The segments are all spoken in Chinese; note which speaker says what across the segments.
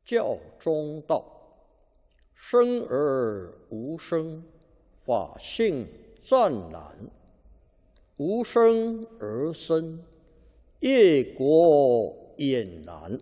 Speaker 1: 教中道，生而无生，法性湛然；无生而生，业果俨然。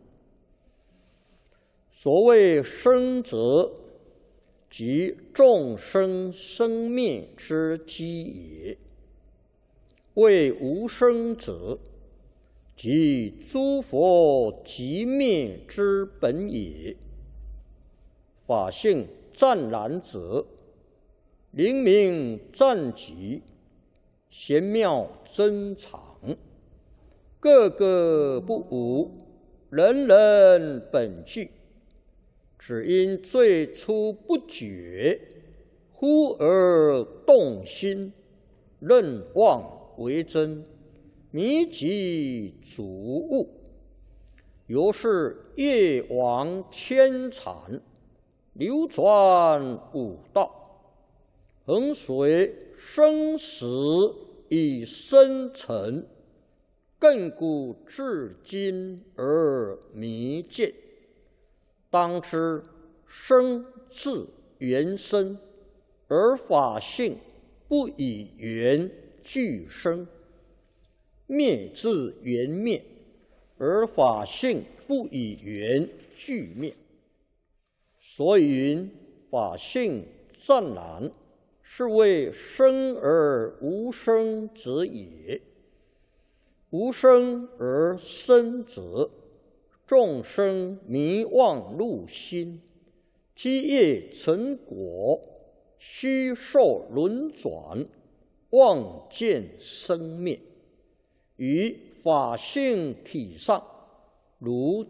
Speaker 1: 所谓生者，即众生生灭之基也；谓无生者，即诸佛寂灭之本也。法性湛然者，灵明湛极，玄妙珍藏，个个不无，人人本具。只因最初不觉，忽而动心，认妄为真，迷己主悟，由是业往牵缠，流转五道，恒随生死以生沉，亘古至今而弥见。当知生自缘生，而法性不以缘俱生；灭自缘灭，而法性不以缘俱灭。所以云法性湛然，是谓生而无生者也。无生而生者，众生迷妄入心，积业成果，虚受轮转，妄见生灭。于法性体上，如